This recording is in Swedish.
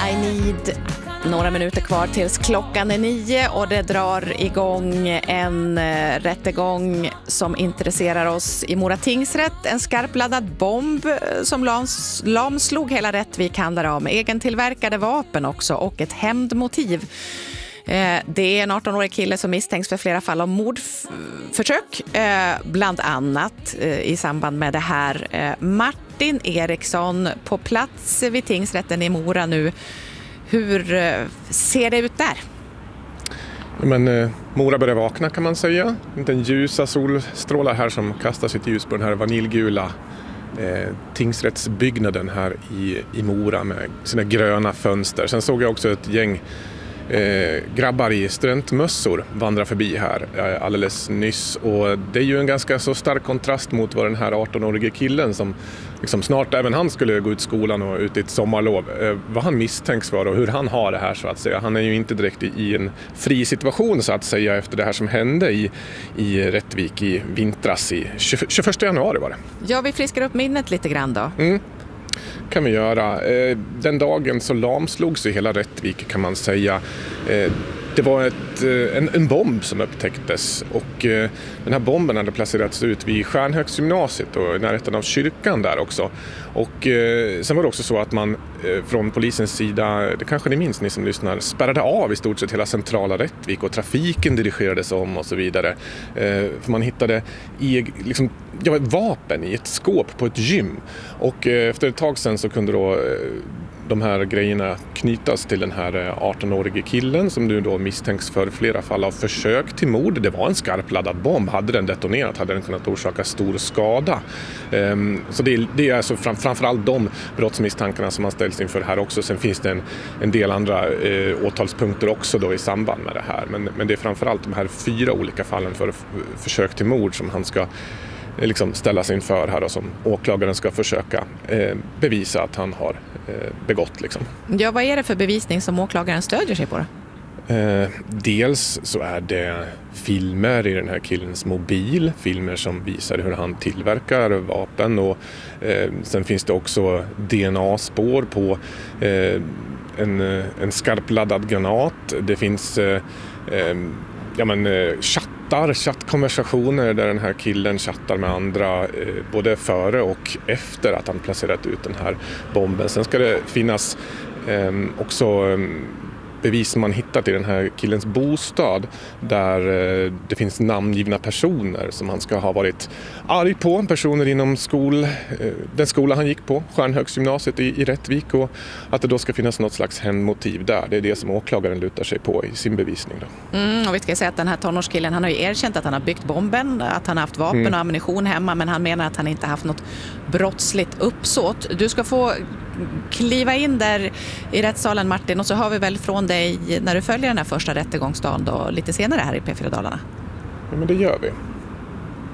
I need. Några minuter kvar tills klockan är 9 och det drar igång en rättegång som intresserar oss i Mora tingsrätt. En skarpladdad bomb som lamslog hela Rättvik handlar om. Egentillverkade vapen också och ett hämndmotiv. Det är en 18-årig kille som misstänks för flera fall av mordförsök, bland annat i samband med det här. Martin Eriksson på plats vid tingsrätten i Mora nu. Hur ser det ut där? Men Mora börjar vakna kan man säga. Den ljusa solstrålar här som kastar sitt ljus på den här vaniljgula tingsrättsbyggnaden här i Mora med sina gröna fönster. Sen såg jag också ett gäng grabbar i studentmössor vandra förbi här alldeles nyss, och det är ju en ganska så stark kontrast mot vad den här 18-årige killen som liksom snart även han skulle gå ut skolan och ut i ett sommarlov, vad han misstänks för och hur han har det här så att säga. Han är ju inte direkt i en fri situation så att säga efter det här som hände i Rättvik i vintras i 21 januari var det. Ja, vi friskar upp minnet lite grann då. Kan vi göra. Den dagen så lamslogs i hela Rättvik kan man säga. Det var en bomb som upptäcktes, och den här bomben hade placerats ut vid Stjärnhögsgymnasiet och i närheten av kyrkan där också. Och sen var det också så att man från polisens sida, det kanske ni minns ni som lyssnar, spärrade av i stort sett hela centrala Rättvik och trafiken dirigerades om och så vidare. För man hittade ett vapen i ett skåp på ett gym, och efter ett tag sen så kunde då de här grejerna knytas till den här 18-årige killen som nu då misstänks för flera fall av försök till mord. Det var en skarpladdad bomb. Hade den detonerat hade den kunnat orsaka stor skada. Så det är alltså framförallt de brottsmisstankarna som man ställs inför här också. Sen finns det en del andra åtalspunkter också då i samband med det här. Men det är framförallt de här 4 olika fallen för försök till mord som han ska ställas inför här och som åklagaren ska försöka bevisa att han har begått. Ja, vad är det för bevisning som åklagaren stödjer sig på då? Dels så är det filmer i den här killens mobil, filmer som visar hur han tillverkar vapen, och sen finns det också DNA-spår på en skarpladdad granat. Det finns chattkonversationer där den här killen chattar med andra både före och efter att han placerat ut den här bomben. Sen ska det finnas också bevis som man hittat i den här killens bostad där det finns namngivna personer som han ska ha varit arg på, personer inom den skola han gick på, Stjärnhögsgymnasiet i Rättvik, och att det då ska finnas något slags hämndmotiv där. Det är det som åklagaren lutar sig på i sin bevisning då. Och vi ska säga att den här tonårskillen, han har ju erkänt att han har byggt bomben, att han har haft vapen och ammunition hemma, men han menar att han inte haft något brottsligt uppsåt. Du ska få kliva in där i rättssalen, Martin, och så har vi väl från dig när du följer den här första rättegångsdagen då, lite senare här i P4 Dalarna. Ja, men det gör vi.